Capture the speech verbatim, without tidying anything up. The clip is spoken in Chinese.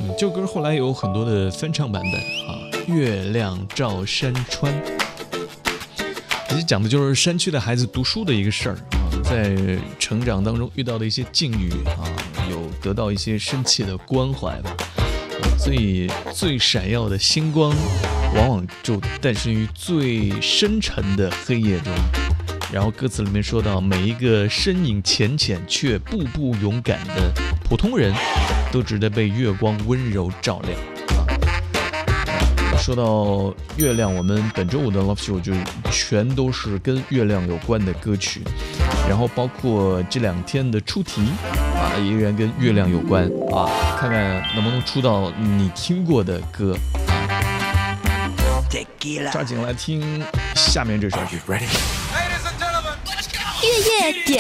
嗯，这首歌后来有很多的翻唱版本啊，《月亮照山川》，其实讲的就是山区的孩子读书的一个事儿啊，在成长当中遇到的一些境遇啊，有得到一些深切的关怀吧。所以最闪耀的星光，往往就诞生于最深沉的黑夜中。然后歌词里面说到，每一个身影浅浅却步步勇敢的普通人，都值得被月光温柔照亮。说到月亮，我们本周五的 Love Show 就全都是跟月亮有关的歌曲，然后包括这两天的出题啊，依然跟月亮有关啊，看看能不能出到你听过的歌。抓紧来听下面这首曲 ，Ready？ 月夜点